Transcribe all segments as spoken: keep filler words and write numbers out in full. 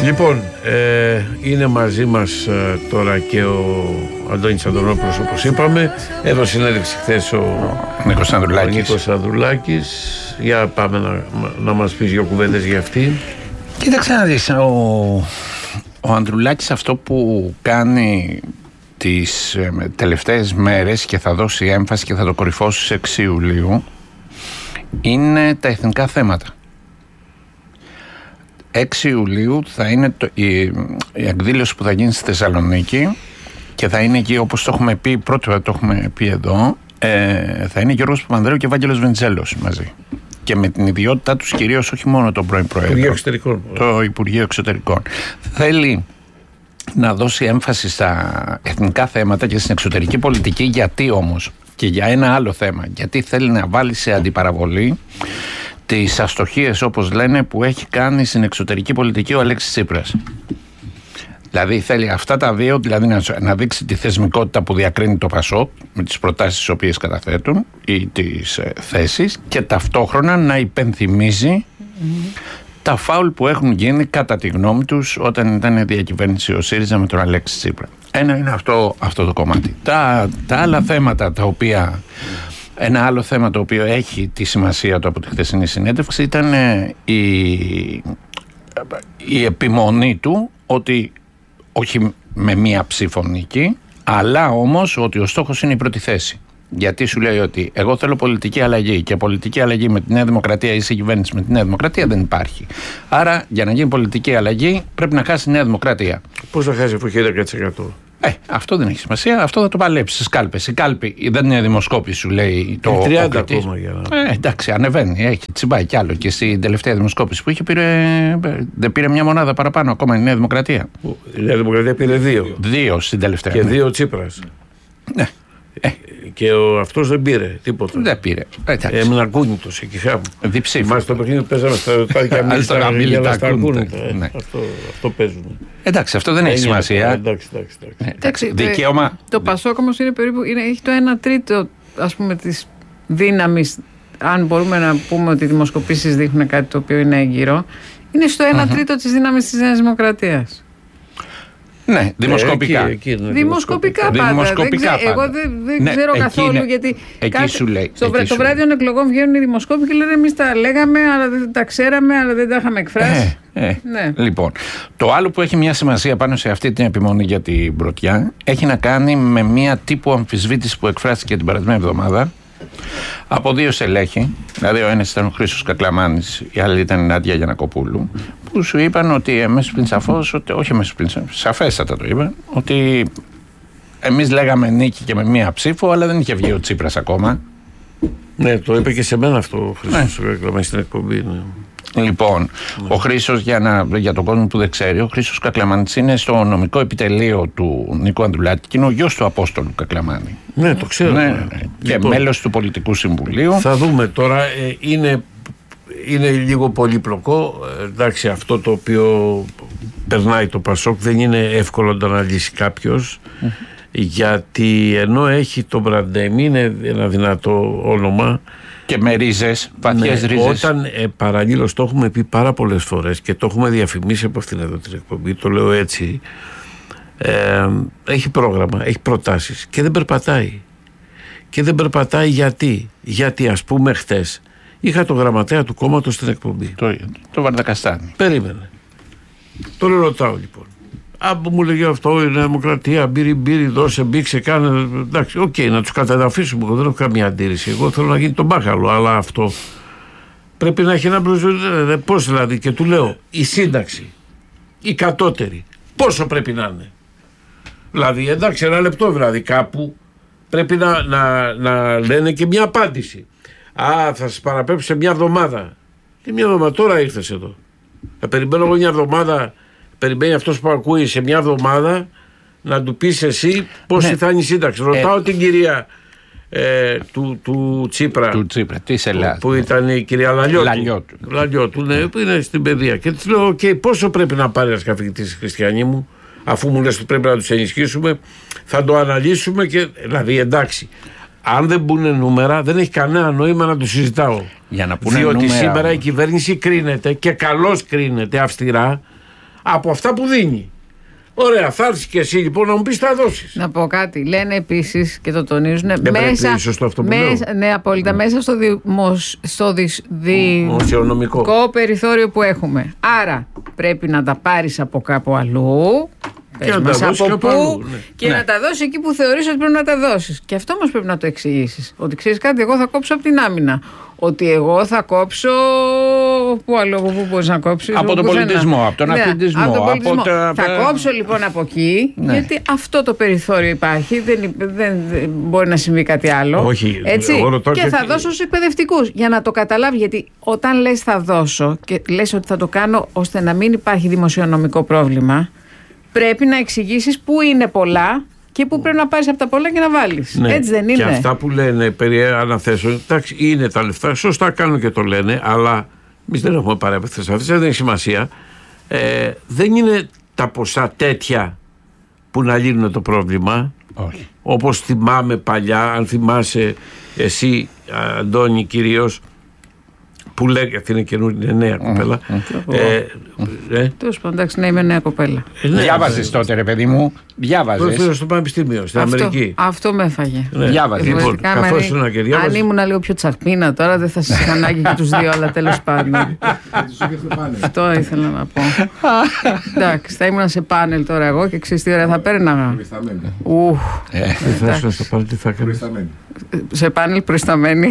Λοιπόν, ε, είναι μαζί μας ε, τώρα και ο Αντώνης Αντωνόπουλος, όπως είπαμε. Έδωσε συνέντευξη χθες ο Νίκος Ανδρουλάκης. Ο Νίκος Ανδρουλάκης. Για πάμε να, να μας πεις δύο κουβέντες για αυτή. Κοίταξε να δεις, ο, ο Ανδρουλάκης αυτό που κάνει τις ε, τελευταίες μέρες και θα δώσει έμφαση και θα το κορυφώσει στις έξι Ιουλίου είναι τα εθνικά θέματα. έξι Ιουλίου θα είναι το, η, η εκδήλωση που θα γίνει στη Θεσσαλονίκη και θα είναι εκεί, όπως το έχουμε πει, πρώτα το έχουμε πει εδώ, ε, θα είναι Γιώργος Παπανδρέου και Ευάγγελος Βενιζέλος μαζί. Και με την ιδιότητά τους κυρίως, όχι μόνο τον πρώην Πρόεδρο, Υπουργείο Εξωτερικών. Το Υπουργείο Εξωτερικών. Θέλει να δώσει έμφαση στα εθνικά θέματα και στην εξωτερική πολιτική. Γιατί όμως? Και για ένα άλλο θέμα. Γιατί θέλει να βάλει σε αντιπαραβολή τις αστοχίες, όπως λένε, που έχει κάνει στην εξωτερική πολιτική ο Αλέξης Τσίπρας. Δηλαδή θέλει αυτά τα δύο, δηλαδή να, να δείξει τη θεσμικότητα που διακρίνει το ΠΑΣΟΚ με τις προτάσεις τις οποίες καταθέτουν ή τις ε, θέσεις, και ταυτόχρονα να υπενθυμίζει mm-hmm. τα φάουλ που έχουν γίνει κατά τη γνώμη τους όταν ήταν διακυβέρνηση ο ΣΥΡΙΖΑ με τον Αλέξη Τσίπρα. Ένα είναι αυτό, αυτό το κομμάτι. Τα, τα άλλα θέματα τα οποία... Ένα άλλο θέμα το οποίο έχει τη σημασία του από τη χθεσινή συνέντευξη ήταν η, η επιμονή του ότι όχι με μία ψήφο νίκη, αλλά όμως ότι ο στόχος είναι η πρώτη θέση. Γιατί σου λέει ότι εγώ θέλω πολιτική αλλαγή και πολιτική αλλαγή με τη Νέα Δημοκρατία ή σε κυβέρνηση με τη Νέα Δημοκρατία δεν υπάρχει. Άρα για να γίνει πολιτική αλλαγή πρέπει να χάσει η Νέα Δημοκρατία. Πώς θα χάσει αφού έχει δέκα τοις εκατό? Ε, αυτό δεν έχει σημασία. Αυτό θα το παλέψει στις κάλπες. Η κάλπη δεν είναι δημοσκόπηση, σου λέει το τριάντα ακόμα για να... Ε, εντάξει, ανεβαίνει. Έχει τσιμπάει κι άλλο. Και στην τελευταία δημοσκόπηση που είχε πήρε, δεν πήρε μια μονάδα παραπάνω ακόμα η Νέα Δημοκρατία. Η Νέα Δημοκρατία πήρε δύο. Δύο στην τελευταία. Και ναι. δύο Τσίπρας. Ναι. Ε. Και ο αυτός δεν πήρε τίποτα. Δεν πήρε. Έμεινε ακούνητος εκεί χάμου. Διψήφιο. Μας το παιχνίδι που παίζαμε στα ρωτάδια αμήλυτα ακούνητα. Αυτό παίζουν. Εντάξει, αυτό δεν έχει σημασία. Εντάξει, εντάξει, εντάξει. Δικαίωμα. Το ΠΑΣΟΚ όμως είναι περίπου, είναι, έχει το ένα τρίτο, ας πούμε, της δύναμης, αν μπορούμε να πούμε ότι οι δημοσκοπήσεις δείχνουν κάτι το οποίο είναι έγκυρο, είναι στο ένα τρίτο της δύναμης της Νέας Δημοκρατίας. Ναι, δημοσκοπικά. Ε, εκεί, εκεί δημοσκοπικά πάντα. Δημοσκοπικά δεν ξέ, εγώ δεν, δεν ναι, ξέρω καθόλου είναι, γιατί. Εκεί κάτι, σου λέει. Στο εκεί το βράδυ των εκλογών βγαίνουν οι δημοσκόποι και λένε εμείς τα λέγαμε, αλλά δεν τα ξέραμε, αλλά δεν τα είχαμε εκφράσει. Ε, ε. Ναι. Λοιπόν, το άλλο που έχει μια σημασία πάνω σε αυτή την επιμονή για την πρωτιά έχει να κάνει με μια τύπου αμφισβήτηση που εκφράστηκε την περασμένη εβδομάδα από δύο στελέχη. Δηλαδή, ο ένας ήταν ο Χρήστος Κακλαμάνης, η άλλη ήταν η Νάντια Γιαννακοπούλου, που σου είπαν ότι εμείς πριν σαφώς, ότι, όχι εμείς πριν σαφέστατα το είπαν, ότι εμείς λέγαμε νίκη και με μία ψήφο, αλλά δεν είχε βγει ο Τσίπρας ακόμα. Ναι, το είπε και σε μένα αυτό ο Χρήστος ναι. Κακλαμάνης στην εκπομπή. Ναι. Λοιπόν, ναι. ο Χρήστος, για, να, για τον κόσμο που δεν ξέρει, ο Χρήστος Κακλαμάνης είναι στο νομικό επιτελείο του Νίκου Ανδρουλάκη και είναι ο γιος του Απόστολου Κακλαμάνη. Ναι, το ξέρω. Ναι, ναι. Και λοιπόν, μέλος του Πολιτικού Συμβουλίου. Θα δούμε τώρα, ε, είναι, είναι λίγο πολύπλοκο. Ε, εντάξει, αυτό το οποίο περνάει το ΠΑΣΟΚ δεν είναι εύκολο να το αναλύσει κάποιος. Mm-hmm. Γιατί ενώ έχει το Μπραντέμ, είναι ένα δυνατό όνομα. Και με ρίζες, βαθιές ναι, ρίζες. Όταν ε, παραλλήλως το έχουμε πει πάρα πολλές φορές και το έχουμε διαφημίσει από αυτήν εδώ την εκπομπή, το λέω έτσι, ε, έχει πρόγραμμα, έχει προτάσεις και δεν περπατάει. Και δεν περπατάει γιατί, γιατί ας πούμε χτες είχα το γραμματέα του κόμματος στην εκπομπή. Το, το Βαρδακαστάνη. Περίμενε. Το ρωτάω λοιπόν. Αν μου λέγει αυτό, η Νέα Δημοκρατία, μπύρι, μπύρι, δώσε, μπήξε, κάνε. Εντάξει, οκ, okay, να τους καταδαφίσουμε. Εγώ δεν έχω καμία αντίρρηση. Εγώ θέλω να γίνει τον μπάχαλο, αλλά αυτό πρέπει να έχει ένα προσδοκίο. Πώς δηλαδή, και του λέω, η σύνταξη, η κατώτερη, πόσο πρέπει να είναι. Δηλαδή, εντάξει, ένα λεπτό δηλαδή, κάπου πρέπει να, να, να λένε και μια απάντηση. Α, θα σας παραπέμψω σε μια εβδομάδα. Και μια εβδομάδα τώρα ήρθες εδώ. Θα περιμένω εγώ μια εβδομάδα. Περιμένει αυτός που ακούει σε μια εβδομάδα να του πεις εσύ πώς ναι. θα είναι η σύνταξη. Ρωτάω ε, την κυρία ε, του, του Τσίπρα, του Τσίπρα της Ελλάδας, που ήταν η κυρία Λαλιώτου, Λαλιώτου. Λαλιώτου ναι, που είναι στην παιδεία. Και της λέω, okay, πόσο πρέπει να πάρει ένας καθηγητής χριστιανή μου, αφού μου λες ότι πρέπει να τους ενισχύσουμε, θα το αναλύσουμε και δηλαδή εντάξει. Αν δεν μπουν νούμερα, δεν έχει κανένα νόημα να το συζητάω. Για να πούνε διότι νούμερα, σήμερα η κυβέρνηση κρίνεται και καλώς κρίνεται αυστηρά από αυτά που δίνει. Ωραία, θα έρθει και εσύ λοιπόν να μου πεις θα δώσεις. Να πω κάτι. Λένε επίσης και το τονίζουν. Δεν μέσα, πρέπει σωστό αυτό που μέσα, λέω. ναι, απόλυτα. Μέσα στο, δημοσ, στο δι, δημοσιονομικό περιθώριο που έχουμε. Άρα πρέπει να τα πάρεις από κάπου αλλού. Και να τα δώσεις από κάπου πού, αλλού, ναι. και Ναι. να τα δώσεις εκεί που θεωρείς ότι πρέπει να τα δώσεις. Και αυτό όμως πρέπει να το εξηγήσεις. Ότι ξέρεις κάτι, εγώ θα κόψω από την άμυνα. Ότι εγώ θα κόψω. Πού άλλο, από πού μπορείς να κόψεις? Από τον πουθενά. πολιτισμό, από τον Ναι, αθλητισμό, από τον από πολιτισμό. τα- Θα κόψω λοιπόν από εκεί, Ναι. γιατί αυτό το περιθώριο υπάρχει. Δεν, δεν, δεν μπορεί να συμβεί κάτι άλλο. Όχι, Έτσι. εγώ ρωτώ Και και θα τι- δώσω στους εκπαιδευτικούς για να το καταλάβει. Γιατί όταν λες θα δώσω και λες ότι θα το κάνω ώστε να μην υπάρχει δημοσιονομικό πρόβλημα, πρέπει να εξηγήσεις πού είναι πολλά και πού πρέπει να πάρεις από τα πολλά και να βάλεις. Ναι. Έτσι δεν είναι? Και αυτά που λένε περί αναθέσεων, εντάξει, είναι τα λεφτά, σωστά κάνουν και το λένε, αλλά εμείς δεν έχουμε παρέμβαση σε αυτές, δεν έχει σημασία. Ε, δεν είναι τα ποσά τέτοια που να λύνουν το πρόβλημα. Όχι. Όπως θυμάμαι παλιά, αν θυμάσαι εσύ, Αντώνη, κυρίως, που λέγεται, αυτή είναι καινούργια, είναι νέα κοπέλα. Ε, ε, Τέλος πάντων, εντάξει, να είμαι νέα κοπέλα. ε, ναι, Διάβαζες τότε, ρε παιδί μου. Διάβαζες. Προφέρω στο Πανεπιστήμιο, στην Αυτό, Αμερική. αυτό με έφαγε. Ναι. Διάβαζες. Λοιπόν, Διαφορετικά, καθώς αν- ήσουν και διάβαζες. αν ήμουν λίγο πιο τσαρπίνα τώρα, δεν θα σας είχα ανάγκη και τους δύο, αλλά τέλος πάντων. Αυτό ήθελα να πω. Εντάξει, θα ήμουν σε πάνελ τώρα εγώ και ξέρεις τι ωραία θα πέρναγα. Ουφ, Ε, Τι θα ήσουν στο πάλι, τι θα έκανες? σε πάνελ προϊσταμένη.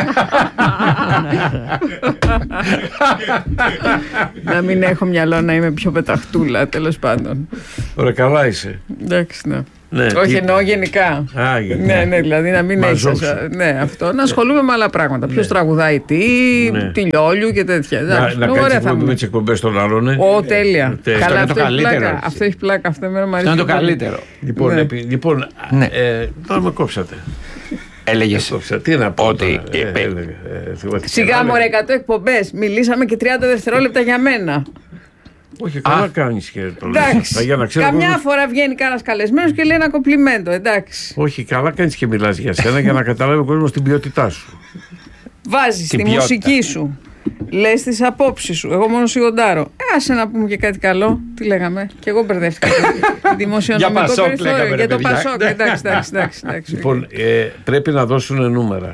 Να μην έχω μυαλό να είμαι πιο πεταχτούλα, τέλος πάντων. Ωραία, καλά είσαι. Εντάξει, ναι. Ναι, Όχι, τι- εννοώ γενικά. Α, γενικά. Ναι, ναι, δηλαδή να μην έχεις. Μαζόξου. Ναι, αυτό. Να ασχολούμαι με άλλα πράγματα. Ποιο τραγουδάει τι, Ναι. τι λιόλιου και τέτοια. Να, Εντάξει, να ωραία κάνεις θα εκπομπή με μου. τις εκπομπές των άλλων. ε. Ω, τέλεια. τέλεια. Καλά, Αυτό αυτό είναι το έχει πλάκα. καλύτερο. Αυτό έχει πλάκα. Αυτό εμένα μου αρέσει. Αυτό είναι το πολύ. καλύτερο. Λοιπόν, Ναι. επί- λοιπόν Ναι. ε, τώρα με κόψατε. Έλεγες Κόψα, τι να πω ότι, τώρα, ε, ε, έλεγα, ε, θυμάστε- Σιγά έλεγα. μωρέ, εκατό εκπομπές. Μιλήσαμε και τριάντα δευτερόλεπτα για μένα. Όχι, καλά κάνεις και το λες. Εντάξει. Για να ξέρω Καμιά πώς- φορά βγαίνει κανένα καλεσμένο και λέει ένα κομπλιμέντο. Εντάξει. Όχι, καλά κάνεις και μιλάς για σένα για να καταλάβει ο κόσμος την ποιότητά σου. Βάζεις Την τη ποιότητα. μουσική σου. Λες τις απόψεις σου. Εγώ μόνο σιγοντάρω. Ε, άσε να πούμε και κάτι καλό. Τι λέγαμε. Και εγώ μπερδεύτηκα. Δημοσιονομικό Για Πασόκ περιθώριο. λέγαμε, ρε Για το παιδιά. Πασόκ. Εντάξει, εντάξει, εντάξει, εντάξει. Λοιπόν, ε, πρέπει να δώσουν νούμερα.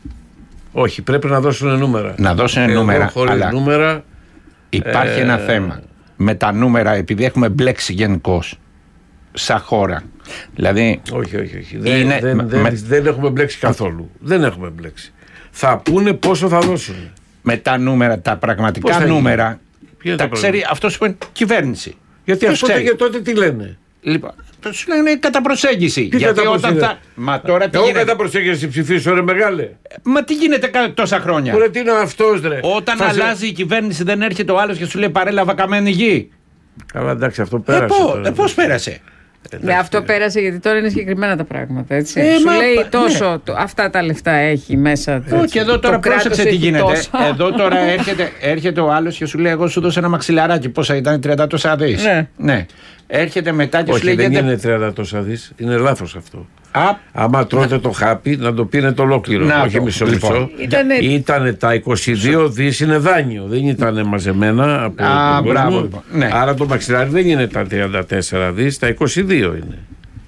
Όχι, πρέπει να δώσουν νούμερα. Να δώσουν Εγώ νούμερα, χωρίς αλλά- νούμερα. Υπάρχει Ε, ένα θέμα με τα νούμερα, επειδή έχουμε μπλέξει γενικώς σαν χώρα. Δηλαδή, Όχι, όχι, όχι. Δεν, Είναι- δεν, με- δεν, με- δεν έχουμε μπλέξει καθόλου. Δεν έχουμε μπλέξει. Θα πούνε πόσο θα δώσουν. με τα νούμερα, τα Πώς πραγματικά θα νούμερα, Ποια είναι τα τα ξέρει πράγματα? αυτό που είναι κυβέρνηση. Γιατί Τους αυτό ξέρει. και τότε τι λένε. Λοιπόν, το σου λένε κατά προσέγγιση. Τι Γιατί κατά όταν προσέγγιση? θα. Μα τώρα τι Εγώ γίνεται. κατά προσέγγιση ψηφίσω, ρε μεγάλε. Μα τι γίνεται κα- τόσα χρόνια. Ωραία, τι είναι αυτός, ρε. Όταν Θα σε- αλλάζει η κυβέρνηση, δεν έρχεται ο άλλο και σου λέει παρέλαβα καμένη γη. Καλά, εντάξει, αυτό Ε, πέρασε. πώ τώρα. πώς πέρασε. Ναι, αυτό πέρασε γιατί τώρα είναι συγκεκριμένα τα πράγματα. Έτσι. Ε, Σου μα- λέει ναι. τόσο, το- αυτά τα λεφτά έχει μέσα. Ω, και εδώ τώρα Το κράτος πρόσεξε τι έχει γίνεται. τόσα. Εδώ τώρα έρχεται, έρχεται ο άλλο και σου λέει: Εγώ σου δώσα ένα μαξιλαράκι. Πόσα ήταν, τριάντα τόσα δι. Ναι. ναι. Έρχεται μετά και σου Όχι, λέει: δεν «Γιατί-» είναι τριάντα τόσα δις. Είναι λάθος αυτό. Α, Άμα τρώτε το χάπι, να το πίνετε ολόκληρο. Να όχι το, μισό λοιπόν. μισό. Ήτανε- Ήτανε τα είκοσι δύο δις είναι δάνειο. Δεν ήταν μαζεμένα από Α, τον μπράβο, κόσμο. λοιπόν. Ναι. Άρα το μαξιλάρι δεν είναι τα τριάντα τέσσερα δις, τα είκοσι δύο είναι.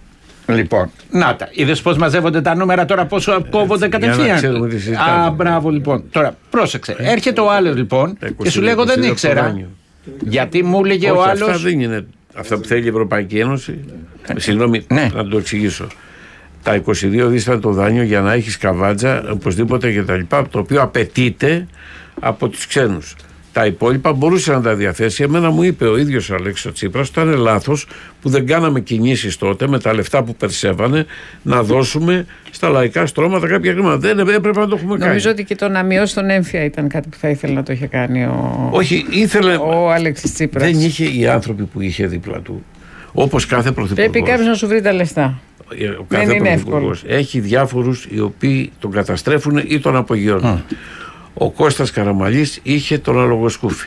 λοιπόν, να τα. Είδε πώ μαζεύονται τα νούμερα τώρα, πόσο κόβονται για να κατευθείαν. ξέρουμε τι συζητάμε. Α, μπράβο, λοιπόν. Τώρα, πρόσεξε. Έρχεται ο άλλο λοιπόν Τα και σου λέει: Εγώ δεν είκοσι δύο ήξερα. το δάνειο. Γιατί μου έλεγε Όχι, ο αυτά άλλο. δεν είναι αυτά που θέλει η Ευρωπαϊκή Ένωση. Συγγνώμη, Ναι. να το εξηγήσω. Τα είκοσι δύο δις ήταν το δάνειο για να έχεις καβάτζα, οπωσδήποτε και τα λοιπά, το οποίο απαιτείται από τους ξένους. Τα υπόλοιπα μπορούσε να τα διαθέσει. Εμένα μου είπε ο ίδιος ο Αλέξης Τσίπρας ότι ήταν λάθος που δεν κάναμε κινήσεις τότε με τα λεφτά που περσέβανε να δώσουμε στα λαϊκά στρώματα κάποια χρήματα. Δεν έπρεπε να το έχουμε κάνει. Νομίζω ότι και το να μειώσει τον έμφυα ήταν κάτι που θα ήθελε να το είχε κάνει ο, Όχι, ήθελε. ο Αλέξης Τσίπρας. Δεν είχε οι άνθρωποι που είχε δίπλα του. Όπως κάθε πρωθυπουργός. Πρέπει κάποιος να σου βρει τα λεφτά. Ο κάθε είναι πρωθυπουργός έχει διάφορους οι οποίοι τον καταστρέφουν ή τον απογειώνουν. Ο Κώστας Καραμαλής είχε τον αλογοσκούφι.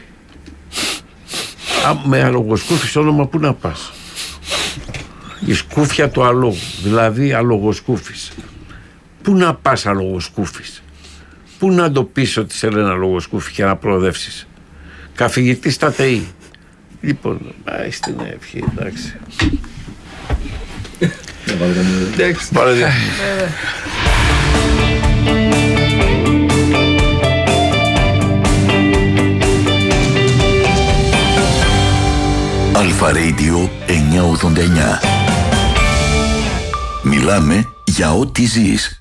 Α, με αλογοσκούφι στο όνομα πού να πας. Η σκούφια του αλόγου, δηλαδή αλογοσκούφης. Πού να πας αλογοσκούφης. Πού να το πεις ότι σε λένε αλογοσκούφι και να προοδεύσεις. Καθηγητής στα ΤΕΗ. Λοιπόν, πάει στην ευχή, εντάξει. Εντάξει. Πάρε δύο. Αλφα Radio εννιακόσια ογδόντα εννιά. Μιλάμε για ό,τι ζεις.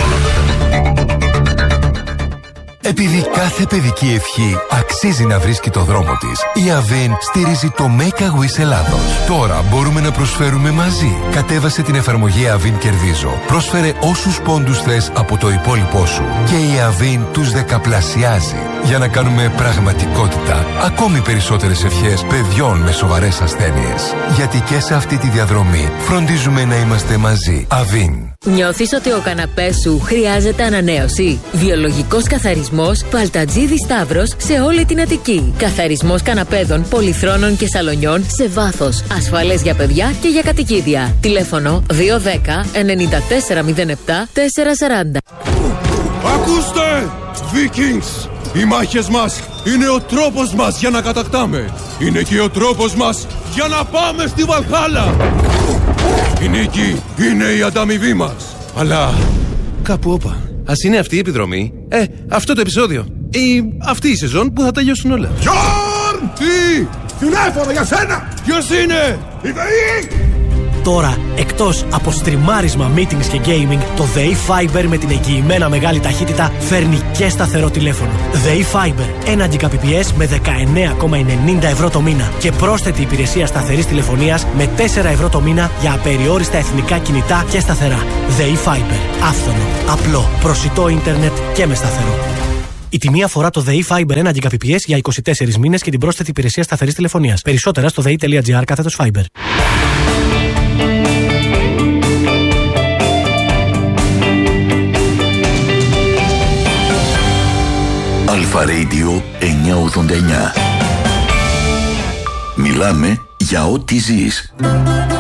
Επειδή κάθε παιδική ευχή αξίζει να βρίσκει το δρόμο της, η Avin στηρίζει το Make a Wish Ελλάδος. Τώρα μπορούμε να προσφέρουμε μαζί. Κατέβασε την εφαρμογή Avin Κερδίζω. Πρόσφερε όσους πόντους θες από το υπόλοιπό σου. Και η Avin τους δεκαπλασιάζει. Για να κάνουμε πραγματικότητα ακόμη περισσότερες ευχές παιδιών με σοβαρές ασθένειες. Γιατί και σε αυτή τη διαδρομή φροντίζουμε να είμαστε μαζί. Avin. Νιώθεις ότι ο καναπές σου χρειάζεται ανανέωση? Βιολογικός καθαρισμός Παλτατζίδη Σταύρος σε όλη την Αττική. Καθαρισμός καναπέδων, πολυθρόνων και σαλονιών σε βάθος. Ασφαλές για παιδιά και για κατοικίδια. Τηλέφωνο δύο ένα μηδέν εννιά τέσσερα μηδέν επτά τέσσερα σαράντα. Ακούστε, Vikings! Οι μάχες μας είναι ο τρόπος μας για να κατακτάμε. Είναι και ο τρόπος μας για να πάμε στη Βαλχάλα. Η νίκη είναι η ανταμοιβή μας. Αλλά κάπου όπα. Ας είναι αυτή η επιδρομή, ε, αυτό το επεισόδιο ή αυτή η σεζόν που θα τελειώσουν όλα. Γιόρν! Τι! Τηλέφωνο για σένα! Ποιος είναι? Η ΔΕΗ! Τώρα, εκτός από στριμάρισμα, meetings και gaming, το ΔΕΗ Fiber με την εγγυημένα μεγάλη ταχύτητα φέρνει και σταθερό τηλέφωνο. ΔΕΗ Fiber, ένα Gbps με δεκαεννέα κόμμα ενενήντα ευρώ το μήνα και πρόσθετη υπηρεσία σταθερής τηλεφωνίας με τέσσερα ευρώ το μήνα για απεριόριστα εθνικά κινητά και σταθερά. ΔΕΗ Fiber, άφθονο, απλό, προσιτό ίντερνετ και με σταθερό. Η τιμή αφορά το ΔΕΗ Fiber ένα Gbps για είκοσι τέσσερις μήνες και την πρόσθετη υπηρεσία σταθερής τηλεφωνίας. Περισσότερα στο δei.gr κάθετος Fiber. Αλφα Radio εννιακόσια ογδόντα εννιά. Μιλάμε για ό,τι ζεις.